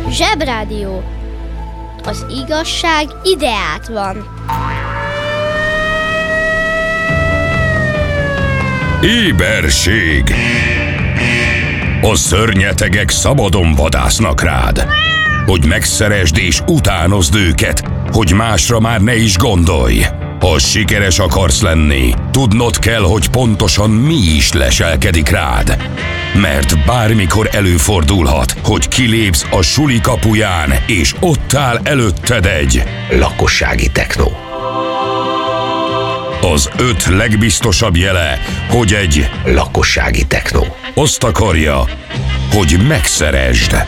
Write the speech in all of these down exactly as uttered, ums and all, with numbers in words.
Zsebrádió. Az igazság ideát van. Éberség! A szörnyetegek szabadon vadásznak rád, hogy megszeresd és utánozd őket, hogy másra már ne is gondolj. Ha sikeres akarsz lenni, tudnod kell, hogy pontosan mi is leselkedik rád. Mert bármikor előfordulhat, hogy kilépsz a suli kapuján, és ott áll előtted egy lakossági technó. Az öt legbiztosabb jele, hogy egy lakossági technó azt akarja, hogy megszeresd.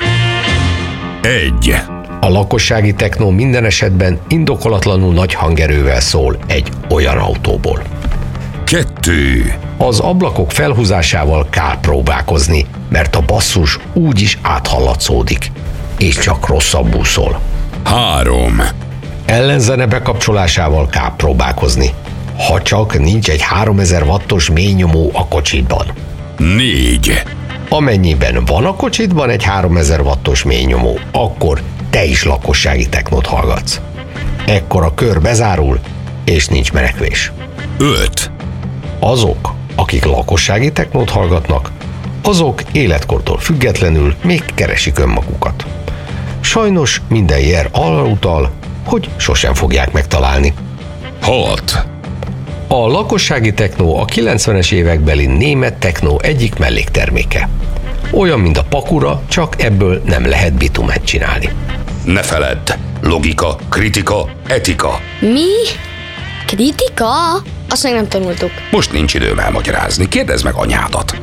Egy. A lakossági technó minden esetben indokolatlanul nagy hangerővel szól egy olyan autóból. Kettő. Az ablakok felhúzásával kár próbálkozni, mert a basszus úgyis áthallatszódik, és csak rosszabbul szól. Három. Ellenzene bekapcsolásával kár próbálkozni, ha csak nincs egy háromezer wattos mélynyomó a kocsidban. Négy. Amennyiben van a kocsidban egy háromezer wattos mélynyomó, akkor te is lakossági technót hallgatsz. Ekkor a kör bezárul, és nincs menekvés. Öt. Azok, akik lakossági technót hallgatnak, azok életkortól függetlenül még keresik önmagukat. Sajnos minden jel arra utal, hogy sosem fogják megtalálni. Hat. A lakossági technó a kilencvenes évekbeli német technó egyik mellékterméke. Olyan, mint a pakura, csak ebből nem lehet bitumát csinálni. Ne feledd, logika, kritika, etika. Mi? Kritika? Azt még nem tanultuk. Most nincs időm elmagyarázni, kérdezd meg anyádat.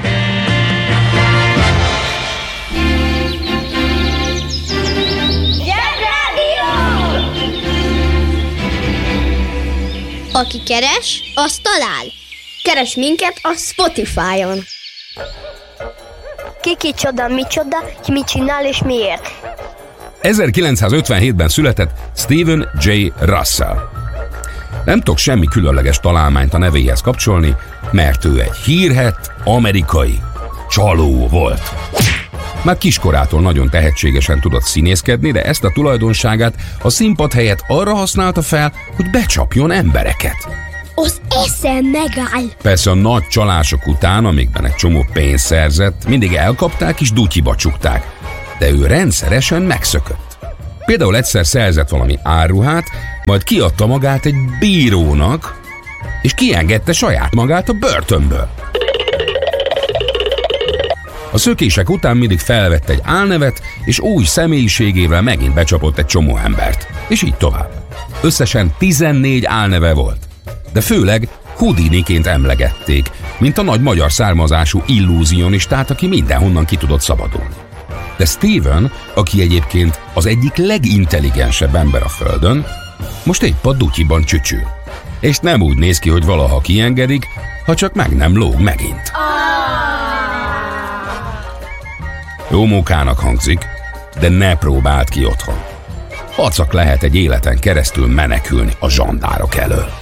Aki keres, az talál. Keres minket a Spotify-on. Ki kicsoda, micsoda, ki mit csinál és miért. ezerkilencszázötvenhétben született Stephen J. Russell. Nem tudok semmi különleges találmányt a nevéhez kapcsolni, mert ő egy hírhedt amerikai csaló volt. Már kiskorától nagyon tehetségesen tudott színészkedni, de ezt a tulajdonságát a színpad helyett arra használta fel, hogy becsapjon embereket. Az eszem megáll. Persze a nagy csalások után, amikben egy csomó pénzt szerzett, mindig elkapták és dutyiba csukták, de ő rendszeresen megszökött. Például egyszer szerzett valami áruhát, majd kiadta magát egy bírónak, és kiengedte saját magát a börtönből. A szökések után mindig felvett egy álnevet, és új személyiségével megint becsapott egy csomó embert. És így tovább. Összesen tizennégy álneve volt. De főleg Houdiniként emlegették, mint a nagy magyar származású illúzionistát, aki mindenhonnan ki tudott szabadulni. De Steven, aki egyébként az egyik legintelligensebb ember a földön, most épp a dutyiban csücsül. És nem úgy néz ki, hogy valaha kiengedik, ha csak meg nem lóg megint. Jó mókának hangzik, de ne próbáld ki otthon. Pacak lehet egy életen keresztül menekülni a zsandárok elől.